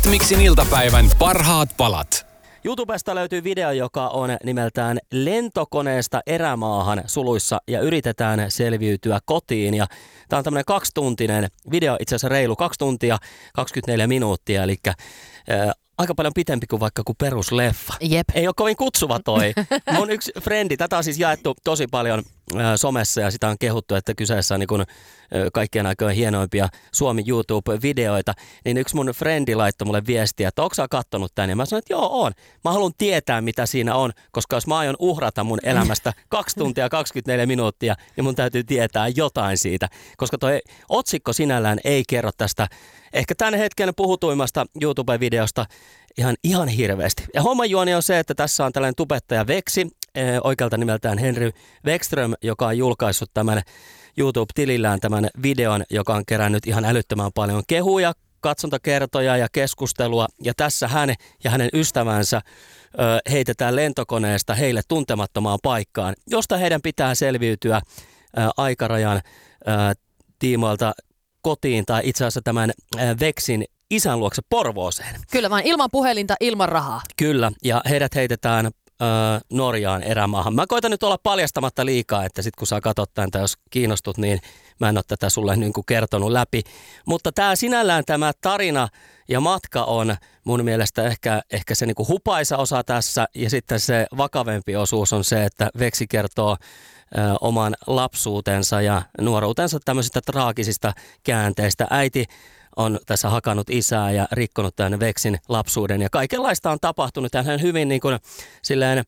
Podmixin iltapäivän parhaat palat. YouTubesta löytyy video, joka on nimeltään Lentokoneesta erämaahan suluissa ja yritetään selviytyä kotiin. Ja tämä on tämmöinen 2-tuntinen video, itse asiassa reilu 2 tuntia 24 minuuttia, eli aika paljon pitempi kuin vaikka kuin perusleffa. Jep. Ei ole kovin kutsuva toi. Mun yksi frendi, tätä on siis jaettu tosi paljon somessa ja sitä on kehuttu, että kyseessä on niin kuin kaikkien aikojen hienoimpia Suomi YouTube-videoita, niin yksi mun frendi laittoi mulle viestiä, että onko sä kattonut tän? Ja mä sanoin, että joo, on. Mä haluan tietää, mitä siinä on, koska jos mä aion uhrata mun elämästä 2 tuntia 24 minuuttia, niin mun täytyy tietää jotain siitä, koska toi otsikko sinällään ei kerro tästä ehkä tämän hetken puhutuimmasta YouTube-videosta ihan hirveästi. Ja homman juoni on se, että tässä on tällainen tubettaja Veksi, oikealta nimeltään Henry Wexström, joka on julkaissut tämän YouTube-tilillään tämän videon, joka on kerännyt ihan älyttömän paljon kehuja, katsontakertoja ja keskustelua. Ja tässä hän ja hänen ystävänsä heitetään lentokoneesta heille tuntemattomaan paikkaan, josta heidän pitää selviytyä aikarajan tiimoilta kotiin tai itse asiassa tämän Veksin isän luokse Porvooseen. Kyllä vaan ilman puhelinta, ilman rahaa. Kyllä, ja heidät heitetään Norjaan erämaahan. Mä koitan nyt olla paljastamatta liikaa, että sit kun sä katsot tämän, jos kiinnostut, niin mä en ole tätä sulle niin kuin kertonut läpi. Mutta tämä tarina ja matka on mun mielestä ehkä se niin kuin hupaisa osa tässä, ja sitten se vakavempi osuus on se, että Veksi kertoo oman lapsuutensa ja nuoruutensa tämmöisistä traagisista käänteistä. Äiti on tässä hakannut isää ja rikkonut tämän Veksin lapsuuden ja kaikenlaista on tapahtunut. Ja hän hyvin niin kuin silleen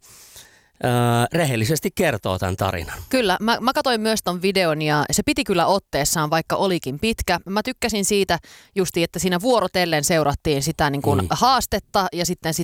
rehellisesti kertoo tämän tarinan. Kyllä, mä katsoin myös ton videon ja se piti kyllä otteessaan, vaikka olikin pitkä. Mä tykkäsin siitä justi, että siinä vuorotellen seurattiin sitä niin kuin haastetta ja sitten